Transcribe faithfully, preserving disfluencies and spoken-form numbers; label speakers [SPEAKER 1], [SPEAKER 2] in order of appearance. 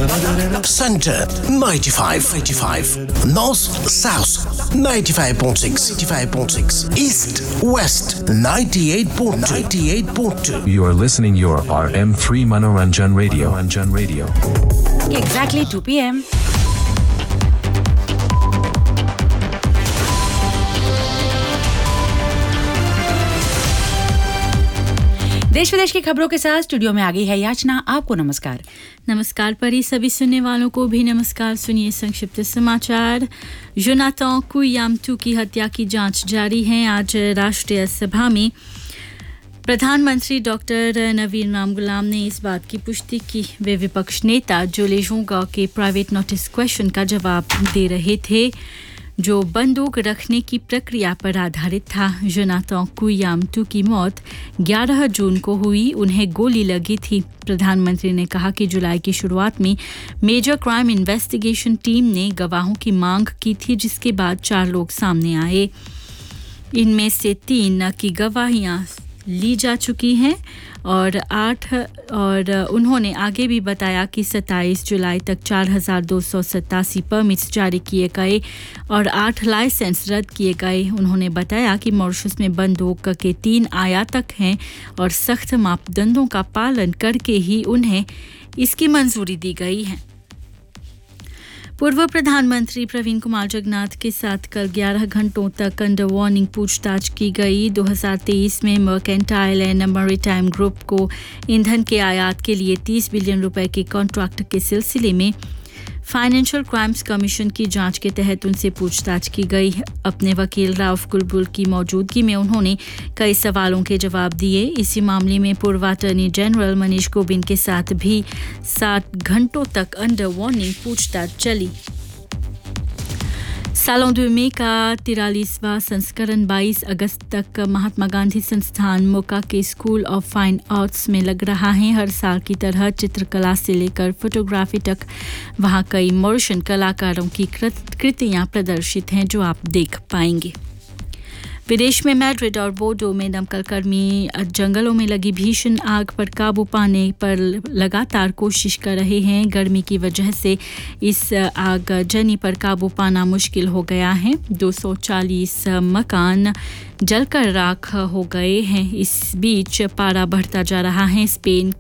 [SPEAKER 1] Center ninety-five, eighty-five. North, South ninety-five point six, eighty-five point six. East, West ninety-eight point two, ninety-eight point two.
[SPEAKER 2] You are listening your R M three Manoranjan Radio. Manoranjan Radio.
[SPEAKER 3] Exactly two p.m. देश विदेश की खबरों के साथ studio में आ गई है याचना। आपको नमस्कार।
[SPEAKER 4] नमस्कार परी, सभी सुनने वालों को भी नमस्कार। सुनिए संक्षिप्त समाचार। जोनाथन कुयामटू की हत्या की जांच जारी है। आज राष्ट्रीय सभा में प्रधानमंत्री डॉक्टर नवीन रामगुलाम ने इस बात की पुष्टि की। वे विपक्ष नेता जोलेजोंगा के प्राइवेट नोटिस क्वेश्चन का जवाब दे रहे थे जो बंदूक रखने की प्रक्रिया पर आधारित था। जोनाथन कुयामटू की मौत ग्यारह जून को हुई। उन्हें गोली लगी थी। प्रधानमंत्री ने कहा कि जुलाई की शुरुआत में मेजर क्राइम इन्वेस्टिगेशन टीम ने गवाहों की मांग की थी, जिसके बाद चार लोग सामने आए। इनमें से तीन की गवाहियां ली जा चुकी हैं और आठ और उन्होंने आगे भी बताया कि सत्ताईस जुलाई तक चार हज़ार दो सौ सतासी परमिट्स जारी किए गए और आठ लाइसेंस रद्द किए गए। उन्होंने बताया कि मॉरिशस में बंदूक के तीन आयातक हैं और सख्त मापदंडों का पालन करके ही उन्हें इसकी मंजूरी दी गई है। पूर्व प्रधानमंत्री प्रवीण कुमार जगन्नाथ के साथ कल ग्यारह घंटों तक अंडर वार्निंग पूछताछ की गई। दो हज़ार तेईस में मर्केंटाइल एंड मैरीटाइम ग्रुप को ईंधन के आयात के लिए तीस बिलियन रुपए के कॉन्ट्रैक्ट के सिलसिले में फाइनेंशियल क्राइम्स कमीशन की जांच के तहत उनसे पूछताछ की गई। अपने वकील राउफ कुलबुल की मौजूदगी में उन्होंने कई सवालों के जवाब दिए। इसी मामले में पूर्व अटॉर्नी जनरल मनीष गोबिंद के साथ भी सात घंटों तक अंडर वार्निंग पूछताछ चली। सालों दो में का तिरालीसवां संस्करण बाईस अगस्त तक महात्मा गांधी संस्थान मोका के स्कूल ऑफ फाइन आर्ट्स में लग रहा है। हर साल की तरह चित्रकला से लेकर फोटोग्राफी तक वहां कई मॉरिशन कलाकारों की कृतियां प्रदर्शित हैं जो आप देख पाएंगे। विदेश में मैड्रिड और बोर्डो में दमकल कर्मी जंगलों में लगी भीषण आग पर काबू पाने पर लगातार कोशिश कर रहे हैं। गर्मी की वजह से इस आगजनी पर काबू पाना मुश्किल हो गया है। दो सौ चालीस मकान जलकर राख हो गए हैं। इस बीच पारा बढ़ता जा रहा है। स्पेन